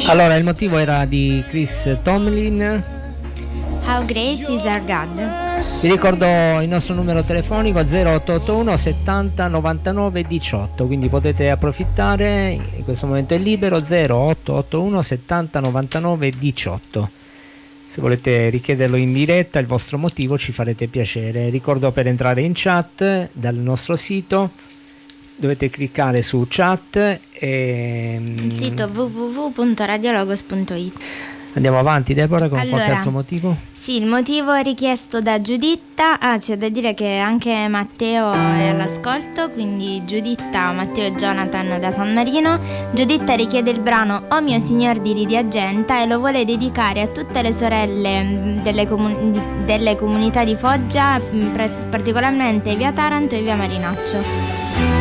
Allora, il motivo era di Chris Tomlin. How Great is Our God. Vi ricordo il nostro numero telefonico 0881 70 99 18, quindi potete approfittare, in questo momento è libero, 0881 70 99 18. Se volete richiederlo in diretta, il vostro motivo, ci farete piacere. Ricordo, per entrare in chat dal nostro sito dovete cliccare su chat e il sito www.radiologos.it. Andiamo avanti, Deborah, con Allora, qualche altro motivo? Sì, il motivo richiesto da Giuditta. C'è da dire che anche Matteo è all'ascolto, quindi Giuditta, Matteo e Jonathan da San Marino. Giuditta richiede il brano O mio signor di Lidia Argenta e lo vuole dedicare a tutte le sorelle delle comunità di Foggia, particolarmente via Taranto e via Marinaccio.